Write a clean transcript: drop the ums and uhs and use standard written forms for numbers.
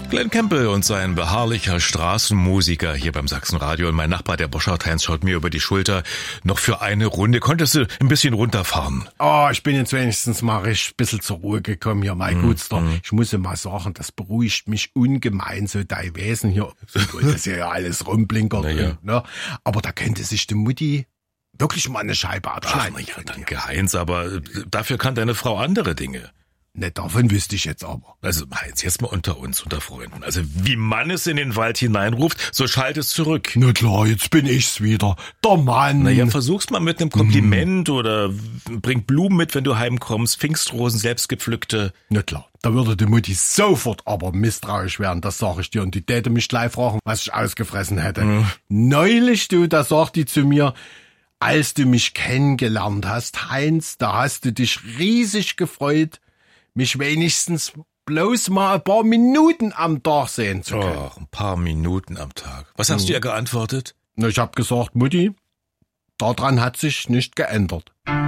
Glenn Campbell und sein beharrlicher Straßenmusiker hier beim Sachsenradio. Und mein Nachbar, der Boschart-Heinz, schaut mir über die Schulter. Noch für eine Runde. Konntest du ein bisschen runterfahren? Oh, ich bin jetzt wenigstens mal richtig ein bisschen zur Ruhe gekommen hier, mein Gutster. Ich muss ja mal sagen, das beruhigt mich ungemein, so dein Wesen hier. Obwohl das hier ja alles rumblinkert. Ja. Ne? Aber da könnte sich die Mutti wirklich mal eine Scheibe abschneiden. Ach, ja, danke, Heinz, aber dafür kann deine Frau andere Dinge. Ne, davon wüsste ich jetzt aber. Also Heinz, jetzt mal unter uns, unter Freunden. Also wie man es in den Wald hineinruft, so schallt es zurück. Na klar, jetzt bin ich's wieder. Der Mann. Naja, versuch's mal mit einem Kompliment oder bring Blumen mit, wenn du heimkommst, Pfingstrosen, selbstgepflückte. Na klar, da würde die Mutti sofort aber misstrauisch werden, das sag ich dir. Und die täte mich gleich fragen, was ich ausgefressen hätte. Neulich, da sagt die zu mir, als du mich kennengelernt hast, Heinz, da hast du dich riesig gefreut, mich wenigstens bloß mal ein paar Minuten am Tag sehen zu können. Ach, ein paar Minuten am Tag. Was hast du ihr geantwortet? Na, ich hab gesagt, Mutti, daran hat sich nicht geändert.